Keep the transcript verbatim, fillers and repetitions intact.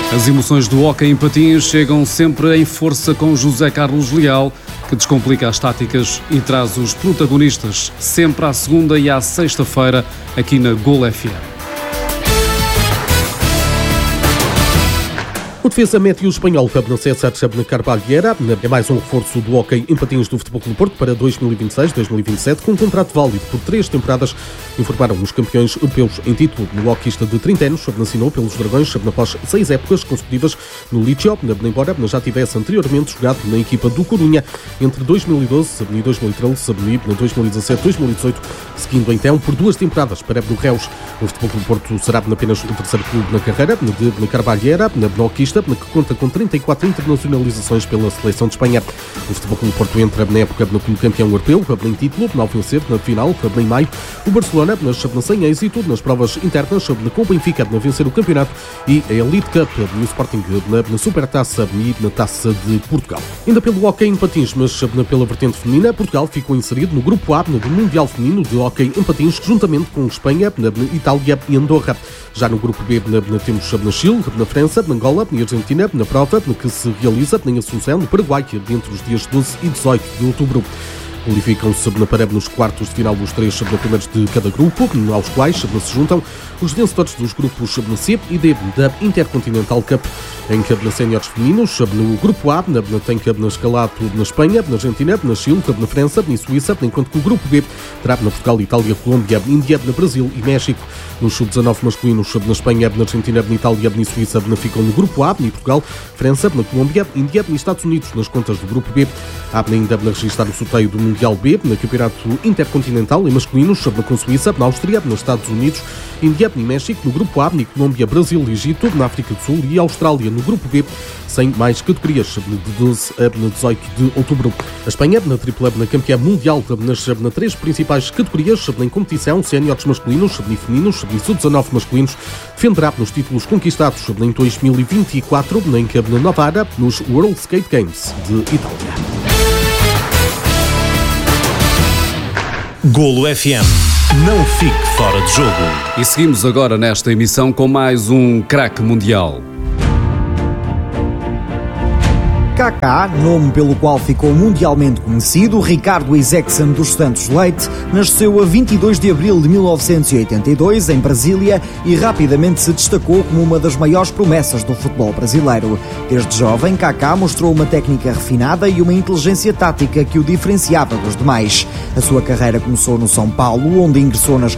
As emoções do hóquei em patins chegam sempre em força com José Carlos Leal, que descomplica as táticas e traz os protagonistas sempre à segunda e à sexta-feira aqui na Golo F M. O defesa mete o espanhol na César Carbalheira é mais um reforço do hóquei em patins do Futebol Clube do Porto para dois mil e vinte e seis dois mil e vinte e sete, com um contrato válido por três temporadas, informaram os campeões europeus em título. O hóqueista de trinta anos assinou pelos Dragões após seis épocas consecutivas no Liceo, embora já tivesse anteriormente jogado na equipa do Corunha entre dois mil e doze e dois mil e treze e dois mil e dezassete dois mil e dezoito, seguindo então por duas temporadas para o Reus. O Futebol Clube do Porto será apenas o terceiro clube na carreira de Carbalheira, na hóqueista, que conta com trinta e quatro internacionalizações pela seleção de Espanha. O Futebol Clube do Porto entra na época como campeão europeu, em título, ao vencer na final, em maio, o Barcelona, nas sem êxito, nas provas internas, com o Benfica, a vencer o campeonato, e a Elite Cup, no Sporting, na Supertaça e na Taça de Portugal. Ainda pelo hóquei em patins, mas pela vertente feminina, Portugal ficou inserido no grupo A do Mundial Feminino de hóquei em patins, juntamente com Espanha, Itália e Andorra. Já no grupo B temos na Chile, na França, na Angola e Argentina, na prova que se realiza em Assunção, no Paraguai, entre os dias doze e dezoito de outubro. Qualificam-se para nos quartos de final os três primeiros de cada grupo, aos quais se juntam os vencedores dos grupos C e D da Intercontinental Cup. Em que na séniores femininos, no grupo A, tem que na escalado na Espanha, na Argentina, na Chile, na França, na Suíça, enquanto que o grupo B terá na Portugal, Itália, Colômbia, Índia, na Brasil e México. Nos sub dezanove masculinos, na Espanha, na Argentina, na Itália, na Suíça, ficam no grupo A, em Portugal, França, na Colômbia, Índia e Estados Unidos, nas contas do grupo B. Há ainda a registrar o sorteio do Mundial B, no Campeonato Intercontinental em masculinos, com Suíça, na Áustria, nos Estados Unidos, Índia e México, no grupo A, na Colômbia, Brasil e Egito, na África do Sul e Austrália, no grupo B, sem mais categorias, de doze a dezoito de outubro. A Espanha, na tripla na campeã mundial, nas na três principais categorias em competição, séniores masculinos e femininos e sub dezanove masculinos, defenderá nos títulos conquistados em dois mil e vinte e quatro, em Novara, nos World Skate Games de Itália. Golo F M. Não fique fora de jogo. E seguimos agora nesta emissão com mais um craque mundial. Kaká, nome pelo qual ficou mundialmente conhecido, Ricardo Isaacson dos Santos Leite, nasceu a vinte e dois de abril de mil novecentos e oitenta e dois, em Brasília, e rapidamente se destacou como uma das maiores promessas do futebol brasileiro. Desde jovem, Kaká mostrou uma técnica refinada e uma inteligência tática que o diferenciava dos demais. A sua carreira começou no São Paulo, onde ingressou nas